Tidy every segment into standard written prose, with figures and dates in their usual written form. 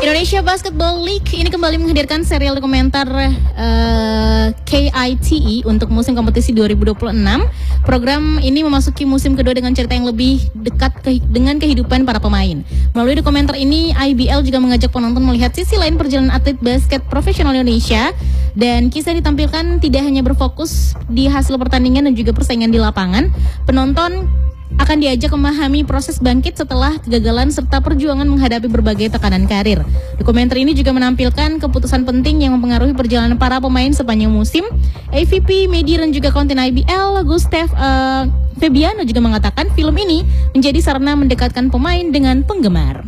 Indonesia Basketball League ini kembali menghadirkan serial dokumenter KITE untuk musim kompetisi 2026. Program ini memasuki musim kedua dengan cerita yang lebih dekat dengan kehidupan para pemain. Melalui dokumenter ini, IBL juga mengajak penonton melihat sisi lain perjalanan atlet basket profesional Indonesia. Dan kisah ditampilkan tidak hanya berfokus di hasil pertandingan dan juga persaingan di lapangan. Penonton akan diajak memahami proses bangkit setelah kegagalan serta perjuangan menghadapi berbagai tekanan karir. Dokumenter ini juga menampilkan keputusan penting yang mempengaruhi perjalanan para pemain sepanjang musim. AVP Media dan juga konten IBL, Gustav Febiano juga mengatakan film ini menjadi sarana mendekatkan pemain dengan penggemar.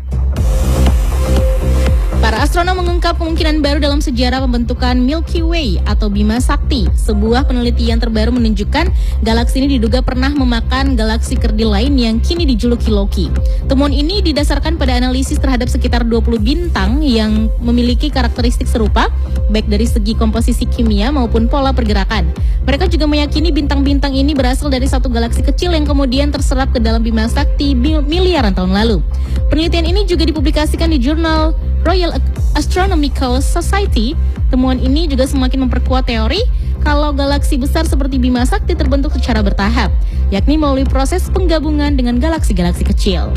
Para astronom mengungkap kemungkinan baru dalam sejarah pembentukan Milky Way atau Bima Sakti. Sebuah penelitian terbaru menunjukkan galaksi ini diduga pernah memakan galaksi kerdil lain yang kini dijuluki Loki. Temuan ini didasarkan pada analisis terhadap sekitar 20 bintang yang memiliki karakteristik serupa, baik dari segi komposisi kimia maupun pola pergerakan. Mereka juga meyakini bintang-bintang ini berasal dari satu galaksi kecil yang kemudian terserap ke dalam Bima Sakti miliaran tahun lalu. Penelitian ini juga dipublikasikan di jurnal Royal Astronomical Society. Temuan ini juga semakin memperkuat teori kalau galaksi besar seperti Bima Sakti terbentuk secara bertahap, yakni melalui proses penggabungan dengan galaksi-galaksi kecil.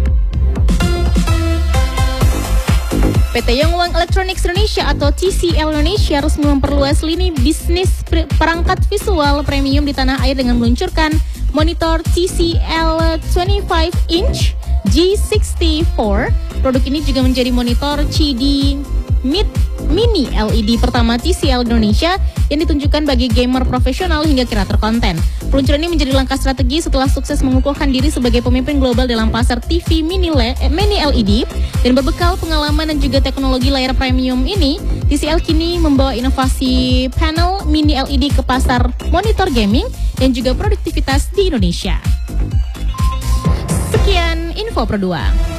PT Yongwang Electronics Indonesia atau TCL Indonesia resmi memperluas lini bisnis perangkat visual premium di tanah air dengan meluncurkan monitor TCL 25-inch G64. Produk ini juga menjadi monitor CD Mini LED pertama TCL Indonesia yang ditunjukkan bagi gamer profesional hingga kreator konten. Peluncuran ini menjadi langkah strategi setelah sukses mengukuhkan diri sebagai pemimpin global dalam pasar TV Mini LED. Dan berbekal pengalaman dan juga teknologi layar premium ini, TCL kini membawa inovasi panel Mini LED ke pasar monitor gaming dan juga produktivitas di Indonesia. Sekian Info Pro 2.